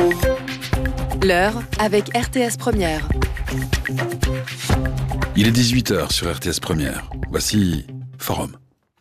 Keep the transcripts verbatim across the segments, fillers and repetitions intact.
L'heure avec R T S Première. Il est dix-huit heures sur R T S Première. Voici Forum.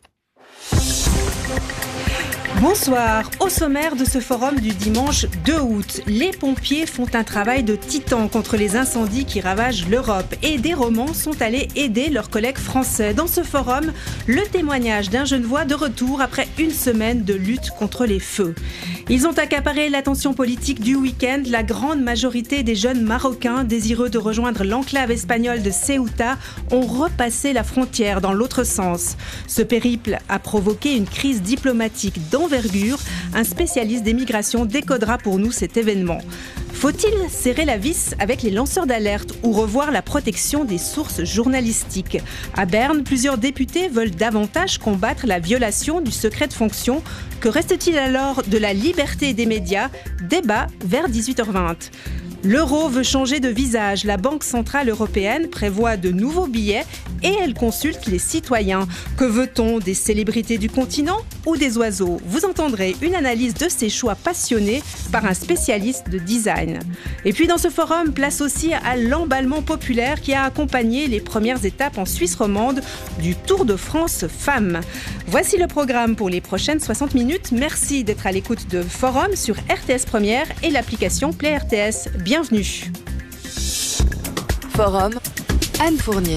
Bonsoir. Au sommaire de ce forum du dimanche deux août, les pompiers font un travail de titan contre les incendies qui ravagent l'Europe et des Romans sont allés aider leurs collègues français. Dans ce forum, le témoignage d'un Genevois de retour après une semaine de lutte contre les feux. Ils ont accaparé l'attention politique du week-end. La grande majorité des jeunes Marocains désireux de rejoindre l'enclave espagnole de Ceuta ont repassé la frontière dans l'autre sens. Ce périple a provoqué une crise diplomatique d'envergure. Un spécialiste des migrations décodera pour nous cet événement. Faut-il serrer la vis avec les lanceurs d'alerte ou revoir la protection des sources journalistiques ? À Berne, plusieurs députés veulent davantage combattre la violation du secret de fonction. Que reste-t-il alors de la liberté des médias ? Débat vers dix-huit heures vingt. L'euro veut changer de visage. La Banque centrale européenne prévoit de nouveaux billets et elle consulte les citoyens. Que veut-on, des célébrités du continent ou des oiseaux ? Vous entendrez une analyse de ces choix passionnés par un spécialiste de design. Et puis dans ce forum, place aussi à l'emballement populaire qui a accompagné les premières étapes en Suisse romande du Tour de France Femmes. Voici le programme pour les prochaines soixante minutes. Merci d'être à l'écoute de Forum sur R T S Première et l'application Play R T S. Bienvenue. Forum, Anne Fournier.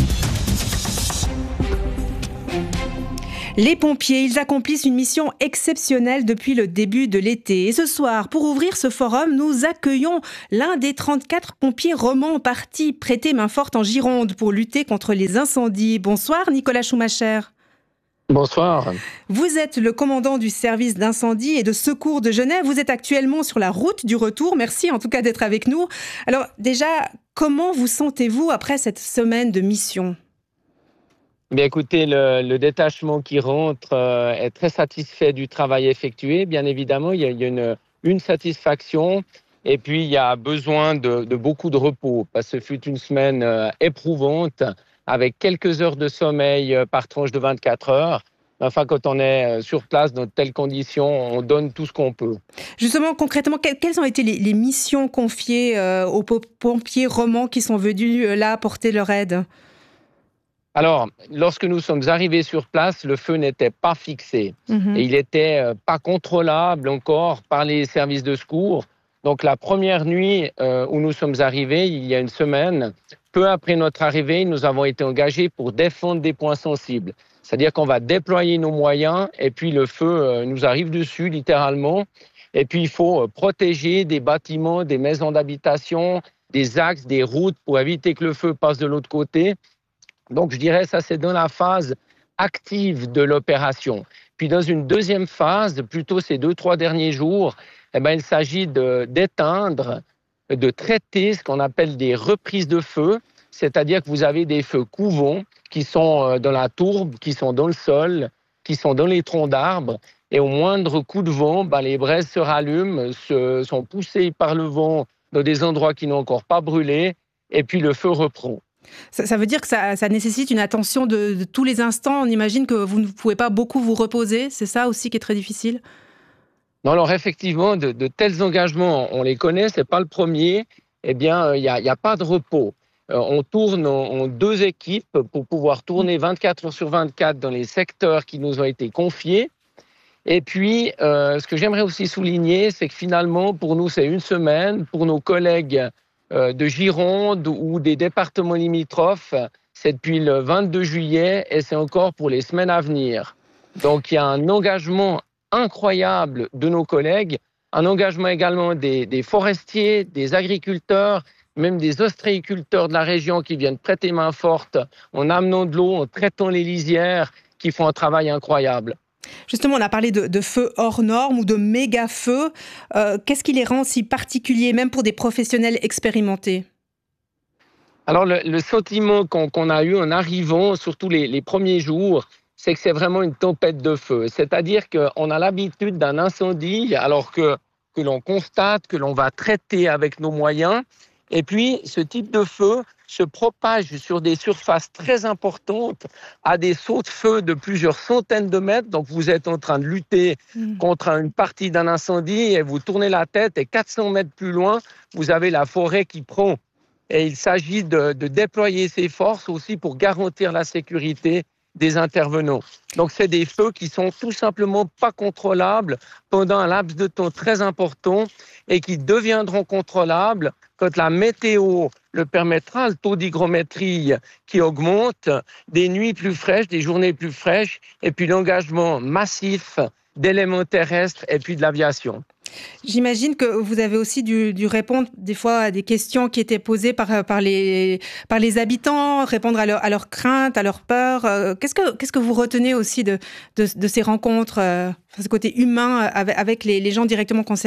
Les pompiers, ils accomplissent une mission exceptionnelle depuis le début de l'été. Et ce soir, pour ouvrir ce forum, nous accueillons l'un des trente-quatre pompiers romans partis prêter main forte en Gironde pour lutter contre les incendies. Bonsoir Nicolas Schumacher. Bonsoir. Vous êtes le commandant du service d'incendie et de secours de Genève. Vous êtes actuellement sur la route du retour. Merci en tout cas d'être avec nous. Alors déjà, comment vous sentez-vous après cette semaine de mission ? Bien, écoutez, le, le détachement qui rentre euh, est très satisfait du travail effectué. Bien évidemment, il y a, il y a une, une satisfaction et puis il y a besoin de, de beaucoup de repos parce que ce fut une semaine euh, éprouvante avec quelques heures de sommeil euh, par tranche de vingt-quatre heures. Enfin, quand on est sur place dans de telles conditions, on donne tout ce qu'on peut. Justement, concrètement, quelles ont été les, les missions confiées euh, aux pompiers romans qui sont venus euh, là apporter leur aide ? Alors, lorsque nous sommes arrivés sur place, le feu n'était pas fixé. Mmh. Et il n'était euh, pas contrôlable encore par les services de secours. Donc, la première nuit euh, où nous sommes arrivés, il y a une semaine, peu après notre arrivée, nous avons été engagés pour défendre des points sensibles. C'est-à-dire qu'on va déployer nos moyens et puis le feu euh, nous arrive dessus, littéralement. Et puis, il faut euh, protéger des bâtiments, des maisons d'habitation, des axes, des routes pour éviter que le feu passe de l'autre côté. Donc, je dirais ça, c'est dans la phase active de l'opération. Puis, dans une deuxième phase, plutôt ces deux, trois derniers jours, eh ben, il s'agit de, d'éteindre, de traiter ce qu'on appelle des reprises de feu, c'est-à-dire que vous avez des feux couvants qui sont dans la tourbe, qui sont dans le sol, qui sont dans les troncs d'arbres, et au moindre coup de vent, ben, les braises se rallument, se, sont poussées par le vent dans des endroits qui n'ont encore pas brûlé, et puis le feu reprend. Ça, ça veut dire que ça, ça nécessite une attention de, de tous les instants. On imagine que vous ne pouvez pas beaucoup vous reposer. C'est ça aussi qui est très difficile ? Non, alors effectivement, de, de tels engagements, on les connaît, c'est pas le premier. Eh bien, il n'y a, y a pas de repos. Euh, on tourne en, en deux équipes pour pouvoir tourner vingt-quatre heures sur vingt-quatre dans les secteurs qui nous ont été confiés. Et puis, euh, ce que j'aimerais aussi souligner, c'est que finalement, pour nous, c'est une semaine. Pour nos collègues de Gironde ou des départements limitrophes, c'est depuis le vingt-deux juillet et c'est encore pour les semaines à venir. Donc il y a un engagement incroyable de nos collègues, un engagement également des, des forestiers, des agriculteurs, même des ostréiculteurs de la région qui viennent prêter main forte en amenant de l'eau, en traitant les lisières, qui font un travail incroyable. Justement, on a parlé de, de feux hors normes ou de méga-feux. Euh, qu'est-ce qui les rend si particuliers, même pour des professionnels expérimentés ? Alors, le, le sentiment qu'on, qu'on a eu en arrivant, surtout les, les premiers jours, c'est que c'est vraiment une tempête de feu. C'est-à-dire qu'on a l'habitude d'un incendie, alors que, que l'on constate, que l'on va traiter avec nos moyens. Et puis, ce type de feu se propage sur des surfaces très importantes, à des sauts de feu de plusieurs centaines de mètres. Donc, vous êtes en train de lutter mmh. contre une partie d'un incendie et vous tournez la tête et quatre cents mètres plus loin, vous avez la forêt qui prend. Et il s'agit de, de déployer ces forces aussi pour garantir la sécurité des intervenants. Donc, c'est des feux qui sont tout simplement pas contrôlables pendant un laps de temps très important et qui deviendront contrôlables quand la météo le permettra, le taux d'hygrométrie qui augmente, des nuits plus fraîches, des journées plus fraîches, et puis l'engagement massif d'éléments terrestres et puis de l'aviation. J'imagine que vous avez aussi dû, dû répondre des fois à des questions qui étaient posées par, par, les, par les habitants, répondre à, leur, à leurs craintes, à leurs peurs. Qu'est-ce que, qu'est-ce que vous retenez aussi de, de, de ces rencontres, ce côté humain avec, avec les, les gens directement concernés ?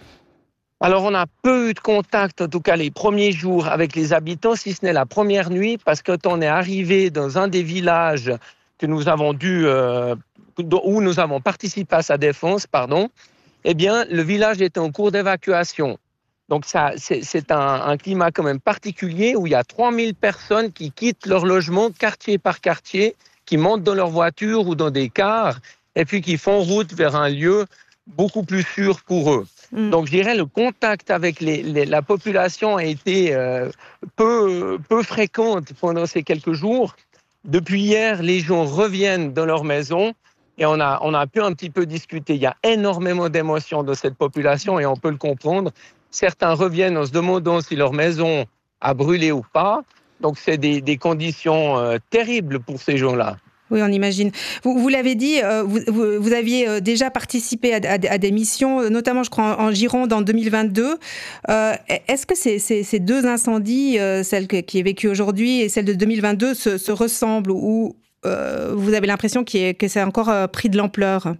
Alors, on a peu eu de contact, en tout cas les premiers jours, avec les habitants, si ce n'est la première nuit, parce que quand on est arrivé dans un des villages que nous avons dû, euh, où nous avons participé à sa défense, pardon, eh bien, le village était en cours d'évacuation. Donc, ça, c'est, c'est un, un climat quand même particulier où il y a trois mille personnes qui quittent leur logement quartier par quartier, qui montent dans leur voiture ou dans des cars, et puis qui font route vers un lieu beaucoup plus sûr pour eux. Mmh. Donc, je dirais le contact avec les, les, la population a été euh, peu, peu fréquente pendant ces quelques jours. Depuis hier, les gens reviennent dans leur maison. Et on a, on a pu un petit peu discuter. Il y a énormément d'émotions dans cette population et on peut le comprendre. Certains reviennent en se demandant si leur maison a brûlé ou pas. Donc, c'est des, des conditions euh, terribles pour ces gens-là. Oui, on imagine. Vous, vous l'avez dit, euh, vous, vous, vous aviez déjà participé à, à, à des missions, notamment, je crois, en, en Gironde en deux mille vingt-deux. Euh, est-ce que ces, ces, ces deux incendies, euh, celle qui est vécue aujourd'hui et celle de deux mille vingt-deux, se, se ressemblent ou Euh, vous avez l'impression qu'il est, que c'est encore euh, pris de l'ampleur?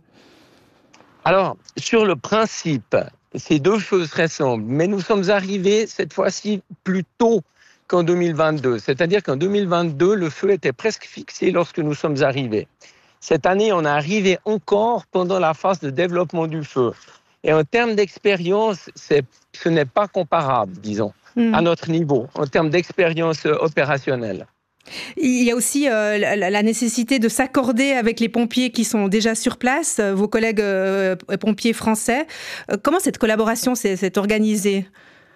Alors, sur le principe, ces deux choses ressemblent, mais nous sommes arrivés cette fois-ci plus tôt qu'en deux mille vingt-deux. C'est-à-dire qu'en deux mille vingt-deux, le feu était presque fixé lorsque nous sommes arrivés. Cette année, on est arrivé encore pendant la phase de développement du feu. Et en termes d'expérience, c'est, ce n'est pas comparable, disons, mmh. à notre niveau, en termes d'expérience opérationnelle. Il y a aussi euh, la, la nécessité de s'accorder avec les pompiers qui sont déjà sur place, vos collègues euh, pompiers français. Euh, comment cette collaboration s'est, s'est organisée ?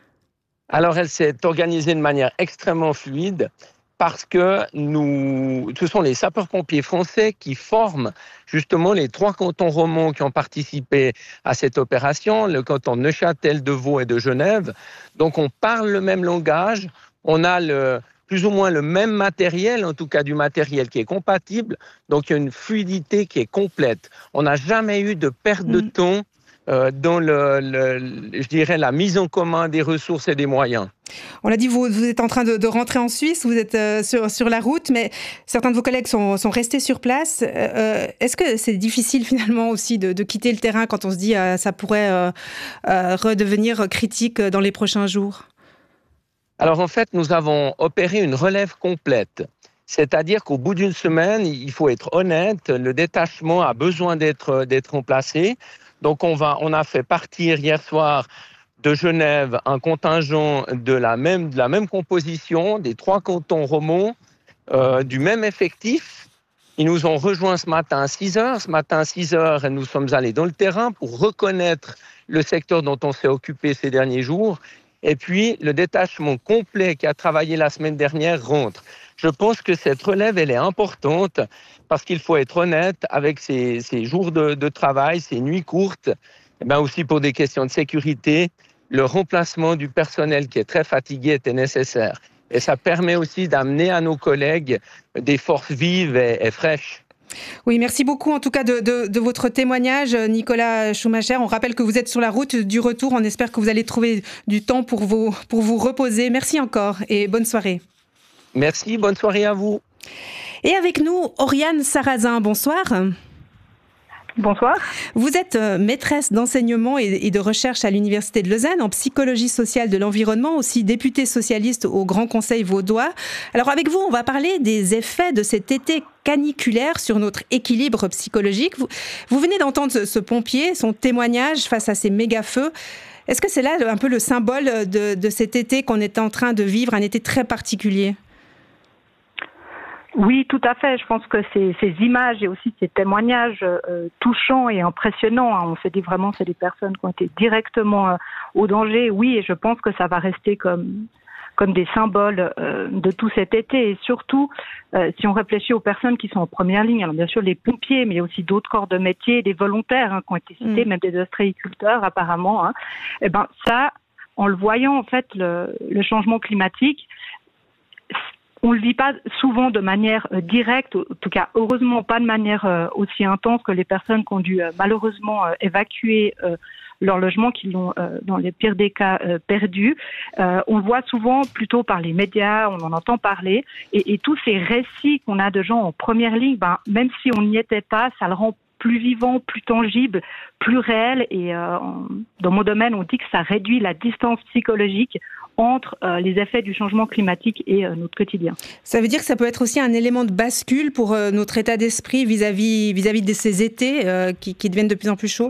Alors, elle s'est organisée de manière extrêmement fluide parce que nous, ce sont les sapeurs-pompiers français qui forment justement les trois cantons romans qui ont participé à cette opération, le canton de Neuchâtel, de Vaud et de Genève. Donc, on parle le même langage, on a le... plus ou moins le même matériel, en tout cas du matériel qui est compatible. Donc, il y a une fluidité qui est complète. On n'a jamais eu de perte de temps euh, dans le, le, je dirais, la mise en commun des ressources et des moyens. On l'a dit, vous, vous êtes en train de, de rentrer en Suisse, vous êtes euh, sur, sur la route, mais certains de vos collègues sont, sont restés sur place. Euh, est-ce que c'est difficile finalement aussi de, de quitter le terrain quand on se dit que euh, ça pourrait euh, euh, redevenir critique dans les prochains jours ? Alors en fait, nous avons opéré une relève complète. C'est-à-dire qu'au bout d'une semaine, il faut être honnête, le détachement a besoin d'être, d'être remplacé. Donc on, va, on a fait partir hier soir de Genève un contingent de la même, de la même composition, des trois cantons romans, euh, du même effectif. Ils nous ont rejoints ce matin à six heures. Ce matin à six heures, nous sommes allés dans le terrain pour reconnaître le secteur dont on s'est occupé ces derniers jours. Et puis, le détachement complet qui a travaillé la semaine dernière rentre. Je pense que cette relève, elle est importante parce qu'il faut être honnête avec ces, ces jours de, de travail, ces nuits courtes, et bien aussi pour des questions de sécurité, le remplacement du personnel qui est très fatigué était nécessaire. Et ça permet aussi d'amener à nos collègues des forces vives et, et fraîches. Oui, merci beaucoup en tout cas de, de, de votre témoignage, Nicolas Schumacher. On rappelle que vous êtes sur la route du retour. On espère que vous allez trouver du temps pour vous, pour vous reposer. Merci encore et bonne soirée. Merci, bonne soirée à vous. Et avec nous, Oriane Sarrazin, bonsoir. Bonsoir. Vous êtes maîtresse d'enseignement et de recherche à l'Université de Lausanne en psychologie sociale de l'environnement, aussi députée socialiste au Grand Conseil vaudois. Alors avec vous, on va parler des effets de cet été caniculaire sur notre équilibre psychologique. Vous, vous venez d'entendre ce, ce pompier, son témoignage face à ces méga-feux. Est-ce que c'est là un peu le symbole de, de cet été qu'on est en train de vivre, un été très particulier ? Oui, tout à fait. Je pense que ces, ces images et aussi ces témoignages euh, touchants et impressionnants, hein, on se dit vraiment c'est des personnes qui ont été directement euh, au danger. Oui, et je pense que ça va rester comme, comme des symboles euh, de tout cet été. Et surtout, euh, si on réfléchit aux personnes qui sont en première ligne, alors bien sûr les pompiers, mais il y a aussi d'autres corps de métier, des volontaires hein, qui ont été cités, mmh. même des ostréiculteurs apparemment. Hein, et ben ça, en le voyant en fait, le, le changement climatique, on le vit pas souvent de manière euh, directe, en tout cas heureusement pas de manière euh, aussi intense que les personnes qui ont dû euh, malheureusement euh, évacuer euh, leur logement, qui l'ont euh, dans les pires des cas euh, perdu. Euh, on le voit souvent plutôt par les médias, on en entend parler, et, et tous ces récits qu'on a de gens en première ligne, ben même si on n'y était pas, ça le rend plus vivant, plus tangible, plus réel. Et euh, dans mon domaine, on dit que ça réduit la distance psychologique entre euh, les effets du changement climatique et euh, notre quotidien. Ça veut dire que ça peut être aussi un élément de bascule pour euh, notre état d'esprit vis-à-vis, vis-à-vis de ces étés euh, qui, qui deviennent de plus en plus chauds ?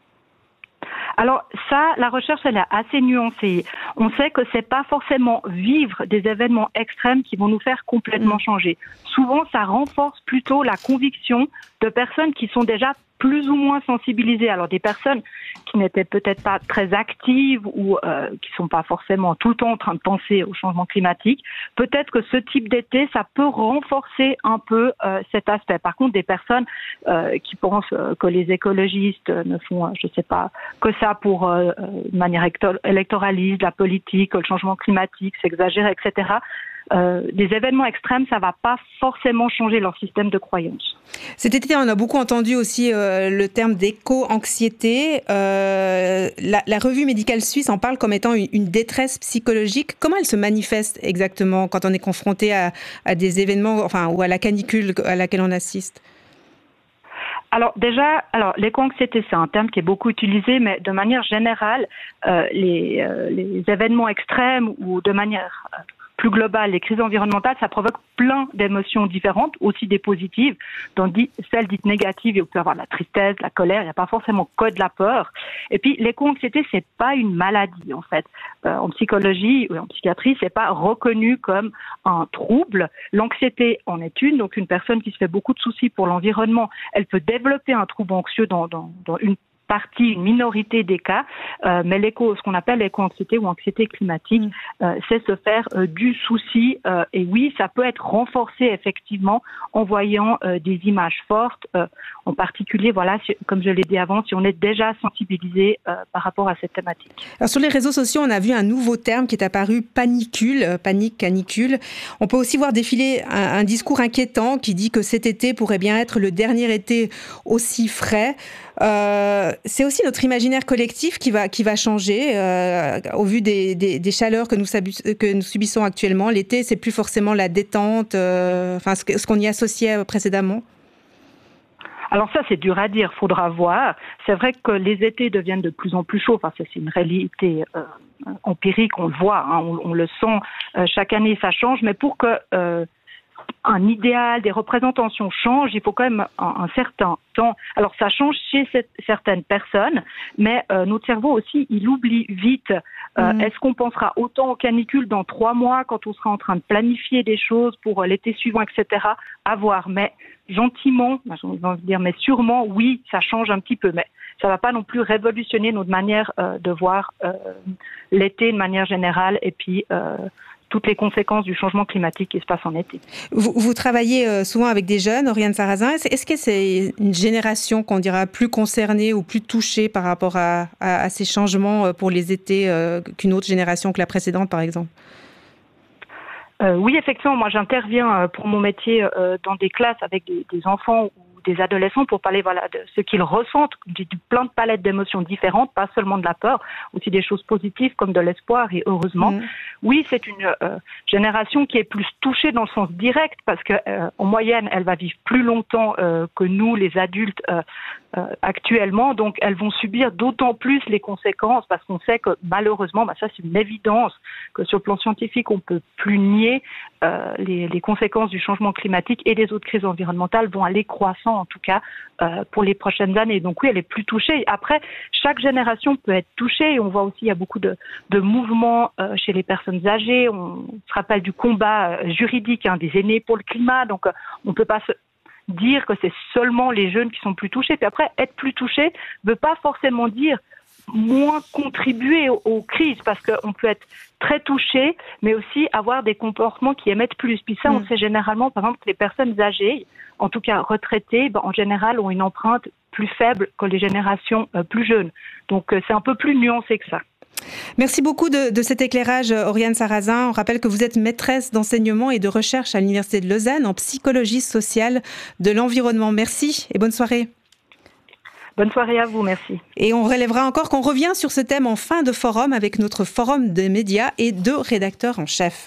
Alors ça, la recherche, elle est assez nuancée. On sait que c'est pas forcément vivre des événements extrêmes qui vont nous faire complètement changer. Souvent, ça renforce plutôt la conviction de personnes qui sont déjà plus ou moins sensibilisées. Alors des personnes qui n'étaient peut-être pas très actives ou euh, qui sont pas forcément tout le temps en train de penser au changement climatique. Peut-être que ce type d'été, ça peut renforcer un peu euh, cet aspect. Par contre, des personnes euh, qui pensent euh, que les écologistes ne font, euh, je sais pas, que ça pour euh, de manière électoraliste, la politique, que le changement climatique s'exagère, et cetera. Euh, des événements extrêmes, ça va pas forcément changer leur système de croyance. Cet été, on a beaucoup entendu aussi euh, le terme d'éco-anxiété. Euh, la, la revue médicale suisse en parle comme étant une, une détresse psychologique. Comment elle se manifeste exactement quand on est confronté à, à des événements, enfin, ou à la canicule à laquelle on assiste ? Alors déjà, alors l'éco-anxiété, c'est un terme qui est beaucoup utilisé, mais de manière générale, euh, les, euh, les événements extrêmes ou de manière euh, plus globale, les crises environnementales, ça provoque plein d'émotions différentes, aussi des positives, dont celles dites négatives, il peut y avoir de la tristesse, de la colère, il n'y a pas forcément que de la peur. Et puis l'éco-anxiété, c'est pas une maladie en fait. Euh, en psychologie ou en psychiatrie, c'est pas reconnu comme un trouble. L'anxiété en est une, donc une personne qui se fait beaucoup de soucis pour l'environnement, elle peut développer un trouble anxieux dans, dans, dans une partie, une minorité des cas, euh, mais l'éco, ce qu'on appelle l'éco-anxiété ou anxiété climatique, euh, c'est se faire euh, du souci. Euh, et oui, ça peut être renforcé effectivement en voyant euh, des images fortes. Euh, en particulier, voilà, si, comme je l'ai dit avant, si on est déjà sensibilisé euh, par rapport à cette thématique. Alors sur les réseaux sociaux, on a vu un nouveau terme qui est apparu, panicule, euh, panique, canicule. On peut aussi voir défiler un, un discours inquiétant qui dit que cet été pourrait bien être le dernier été aussi frais. Euh, c'est aussi notre imaginaire collectif qui va qui va changer euh, au vu des, des, des chaleurs que nous, que nous subissons actuellement. L'été, c'est plus forcément la détente, euh, enfin ce, ce qu'on y associait précédemment. Alors ça, c'est dur à dire, faudra voir. C'est vrai que les étés deviennent de plus en plus chauds. Enfin, c'est une réalité euh, empirique, on le voit, hein, on, on le sent. Euh, chaque année, ça change, mais pour que euh, un idéal, des représentations changent, il faut quand même un, un certain temps. Alors ça change chez cette, certaines personnes, mais euh, notre cerveau aussi, il oublie vite. Euh, mmh. Est-ce qu'on pensera autant aux canicules dans trois mois quand on sera en train de planifier des choses pour l'été suivant, et cetera. À voir, mais gentiment, j'ai envie de dire, mais sûrement, oui, ça change un petit peu, mais ça va pas non plus révolutionner notre manière euh, de voir euh, l'été de manière générale et puis euh, toutes les conséquences du changement climatique qui se passe en été. Vous, vous travaillez souvent avec des jeunes, Oriane Sarrazin. Est-ce, est-ce que c'est une génération qu'on dira plus concernée ou plus touchée par rapport à, à, à ces changements pour les étés euh, qu'une autre génération que la précédente, par exemple ? Euh, oui, effectivement, moi j'interviens pour mon métier euh, dans des classes avec des, des enfants ou des adolescents pour parler voilà, de ce qu'ils ressentent. J'ai plein de palettes d'émotions différentes, pas seulement de la peur, aussi des choses positives comme de l'espoir et heureusement. Mmh. oui, c'est une euh, génération qui est plus touchée dans le sens direct parce que euh, en moyenne, elle va vivre plus longtemps euh, que nous, les adultes, euh, euh, actuellement. Donc, elles vont subir d'autant plus les conséquences parce qu'on sait que malheureusement, bah, ça c'est une évidence que sur le plan scientifique, on peut plus nier euh, les, les conséquences du changement climatique et des autres crises environnementales vont aller croissant en tout cas euh, pour les prochaines années. Donc oui, elle est plus touchée. Après, chaque génération peut être touchée et on voit aussi il y a beaucoup de, de mouvements euh, chez les personnes âgées. On se rappelle du combat euh, juridique hein, des aînés pour le climat. Donc euh, on ne peut pas se dire que c'est seulement les jeunes qui sont plus touchés. Puis après, être plus touché ne veut pas forcément dire moins contribuer aux, aux crises parce qu'on peut être très touché, mais aussi avoir des comportements qui émettent plus. Puis ça, mmh. on sait généralement, par exemple, que les personnes âgées, en tout cas retraitées, ben, en général, ont une empreinte plus faible que les générations euh, plus jeunes. Donc, euh, c'est un peu plus nuancé que ça. Merci beaucoup de, de cet éclairage, Oriane Sarrazin. On rappelle que vous êtes maîtresse d'enseignement et de recherche à l'Université de Lausanne en psychologie sociale de l'environnement. Merci et bonne soirée. Bonne soirée à vous, merci. Et on relèvera encore qu'on revient sur ce thème en fin de forum avec notre forum des médias et deux rédacteurs en chef.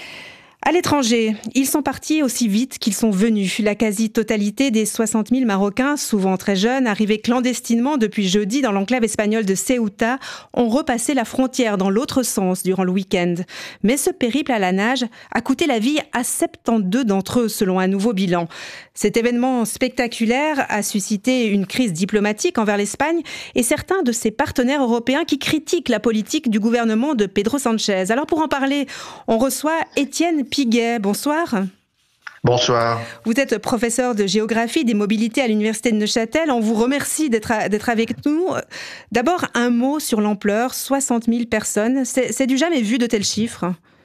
À l'étranger, ils sont partis aussi vite qu'ils sont venus. La quasi-totalité des soixante mille Marocains, souvent très jeunes, arrivés clandestinement depuis jeudi dans l'enclave espagnole de Ceuta, ont repassé la frontière dans l'autre sens durant le week-end. Mais ce périple à la nage a coûté la vie à soixante-douze d'entre eux, selon un nouveau bilan. Cet événement spectaculaire a suscité une crise diplomatique envers l'Espagne et certains de ses partenaires européens qui critiquent la politique du gouvernement de Pedro Sánchez. Alors pour en parler, on reçoit Étienne Piguet. Bonsoir. Bonsoir. Vous êtes professeur de géographie des mobilités à l'Université de Neuchâtel. On vous remercie d'être, à, d'être avec nous. D'abord, un mot sur l'ampleur, soixante mille personnes. C'est, c'est du jamais vu de tels chiffres.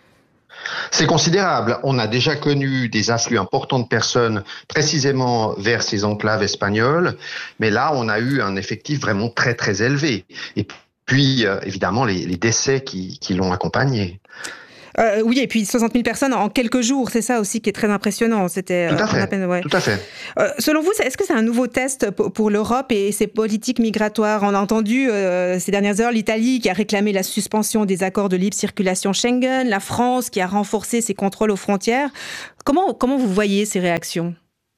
C'est considérable. On a déjà connu des afflux importants de personnes précisément vers ces enclaves espagnoles, mais là, on a eu un effectif vraiment très, très élevé. Et puis, euh, évidemment, les, les décès qui, qui l'ont accompagné. Euh, oui, et puis soixante mille personnes en quelques jours, c'est ça aussi qui est très impressionnant. C'était tout à fait. À peine, ouais. Tout à fait. Euh, selon vous, est-ce que c'est un nouveau test pour l'Europe et ses politiques migratoires ? On a entendu euh, ces dernières heures l'Italie qui a réclamé la suspension des accords de libre circulation Schengen, la France qui a renforcé ses contrôles aux frontières. Comment, comment vous voyez ces réactions ?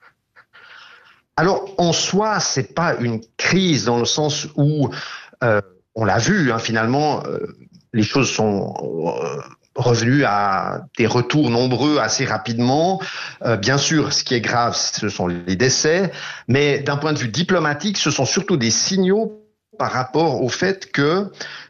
Alors, en soi, c'est pas une crise dans le sens où, euh, on l'a vu, hein, finalement, euh, les choses sont euh, revenus à des retours nombreux assez rapidement. Euh, bien sûr, ce qui est grave, ce sont les décès, mais d'un point de vue diplomatique, ce sont surtout des signaux par rapport au fait que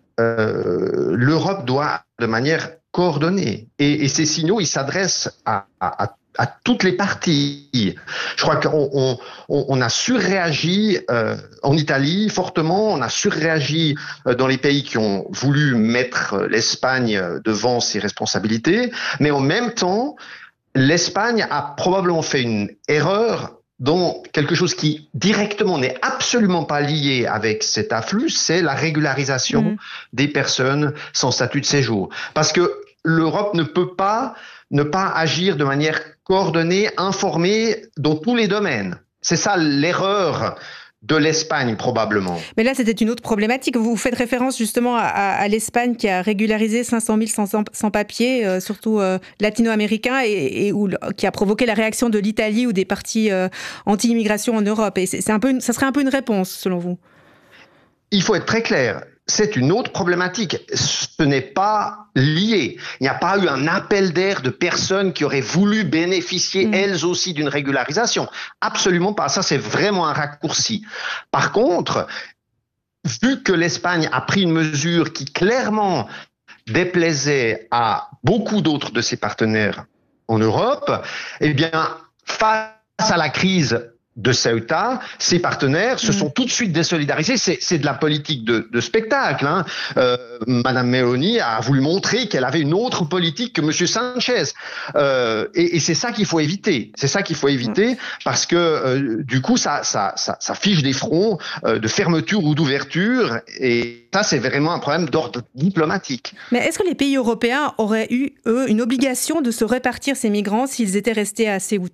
euh, l'Europe doit, de manière coordonnée, et, et ces signaux, ils s'adressent à, à, à à toutes les parties. Je crois qu'on on, on a surréagi euh, en Italie fortement, on a surréagi euh, dans les pays qui ont voulu mettre l'Espagne devant ses responsabilités, mais en même temps, l'Espagne a probablement fait une erreur dont quelque chose qui directement n'est absolument pas lié avec cet afflux, c'est la régularisation mmh. des personnes sans statut de séjour. Parce que l'Europe ne peut pas ne pas agir de manière coordonnée, informée dans tous les domaines. C'est ça l'erreur de l'Espagne, probablement. Mais là, c'était une autre problématique. Vous faites référence justement à, à l'Espagne qui a régularisé cinq cent mille sans, sans-papiers, euh, surtout euh, latino-américains, et, et où, qui a provoqué la réaction de l'Italie ou des partis euh, anti-immigration en Europe. Et c'est, c'est un peu une, ça serait un peu une réponse, selon vous ? Il faut être très clair. C'est une autre problématique. Ce n'est pas lié. Il n'y a pas eu un appel d'air de personnes qui auraient voulu bénéficier, mmh. elles aussi, d'une régularisation. Absolument pas. Ça, c'est vraiment un raccourci. Par contre, vu que l'Espagne a pris une mesure qui clairement déplaisait à beaucoup d'autres de ses partenaires en Europe, eh bien, face à la crise de Ceuta, ses partenaires se sont mmh. tout de suite désolidarisés. C'est, c'est de la politique de, de spectacle. Hein. Euh, Madame Meloni a voulu montrer qu'elle avait une autre politique que Monsieur Sanchez. Euh, et, et c'est ça qu'il faut éviter. C'est ça qu'il faut éviter parce que euh, du coup, ça, ça, ça, ça fiche des fronts euh, de fermeture ou d'ouverture. Et ça, c'est vraiment un problème d'ordre diplomatique. Mais est-ce que les pays européens auraient eu, eux, une obligation de se répartir ces migrants s'ils étaient restés à Ceuta ?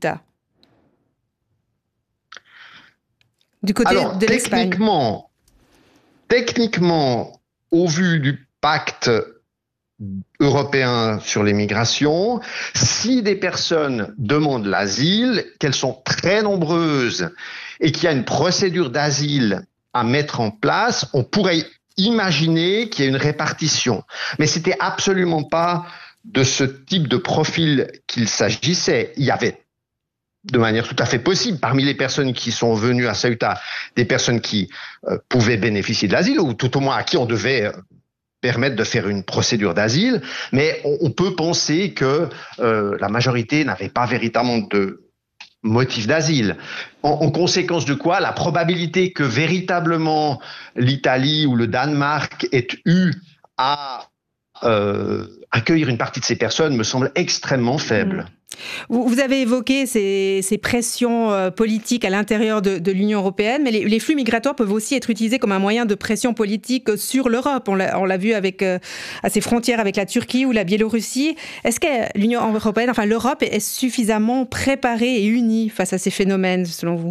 Du côté Alors, de l'Espagne. Techniquement, techniquement, au vu du pacte européen sur les migrations. Si des personnes demandent l'asile, qu'elles sont très nombreuses et qu'il y a une procédure d'asile à mettre en place, on pourrait imaginer qu'il y ait une répartition. Mais c'était absolument pas de ce type de profil qu'il s'agissait. Il y avait de manière tout à fait possible, parmi les personnes qui sont venues à Ceuta, des personnes qui euh, pouvaient bénéficier de l'asile, ou tout au moins à qui on devait euh, permettre de faire une procédure d'asile, mais on, on peut penser que euh, la majorité n'avait pas véritablement de motif d'asile. En, en conséquence de quoi, la probabilité que véritablement l'Italie ou le Danemark ait eu à euh, accueillir une partie de ces personnes me semble extrêmement faible. Mmh. Vous, vous avez évoqué ces, ces pressions euh, politiques à l'intérieur de, de l'Union européenne, mais les, les flux migratoires peuvent aussi être utilisés comme un moyen de pression politique sur l'Europe. On l'a, on l'a vu avec, euh, à ses frontières avec la Turquie ou la Biélorussie. Est-ce que l'Union européenne, enfin l'Europe, est suffisamment préparée et unie face à ces phénomènes, selon vous ?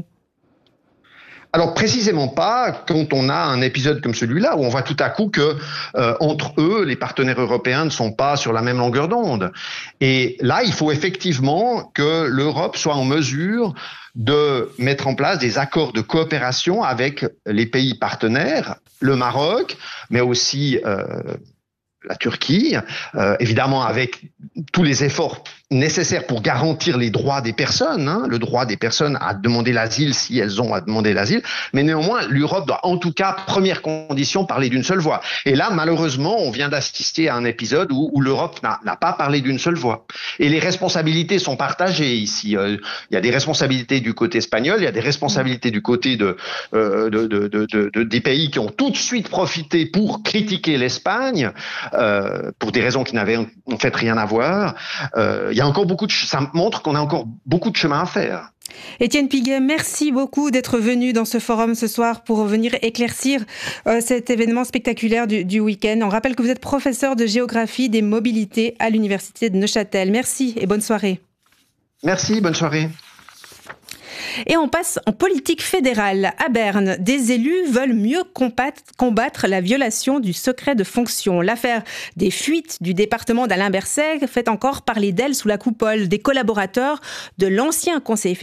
Alors précisément pas quand on a un épisode comme celui-là où on voit tout à coup que euh, entre eux, les partenaires européens ne sont pas sur la même longueur d'onde. Et là, il faut effectivement que l'Europe soit en mesure de mettre en place des accords de coopération avec les pays partenaires, le Maroc, mais aussi euh, la Turquie, euh, évidemment avec tous les efforts nécessaires pour garantir les droits des personnes, hein, le droit des personnes à demander l'asile si elles ont à demander l'asile, mais néanmoins l'Europe doit en tout cas, première condition, parler d'une seule voix. Et là, malheureusement, on vient d'assister à un épisode où, où l'Europe n'a, n'a pas parlé d'une seule voix. Et les responsabilités sont partagées ici. Euh, il y a des responsabilités du côté espagnol, il y a des responsabilités du côté de, euh, de, de, de, de, de des pays qui ont tout de suite profité pour critiquer l'Espagne, euh, pour des raisons qui n'avaient en fait rien à voir. Euh, il y a encore beaucoup de, ça montre qu'on a encore beaucoup de chemin à faire. Étienne Piguet, merci beaucoup d'être venu dans ce forum ce soir pour venir éclaircir euh, cet événement spectaculaire du, du week-end. On rappelle que vous êtes professeur de géographie des mobilités à l'Université de Neuchâtel. Merci et bonne soirée. Merci, bonne soirée. Et on passe en politique fédérale. À Berne, des élus veulent mieux combattre la violation du secret de fonction. L'affaire des fuites du département d'Alain Berset fait encore parler d'elle sous la coupole des collaborateurs de l'ancien conseiller fédéral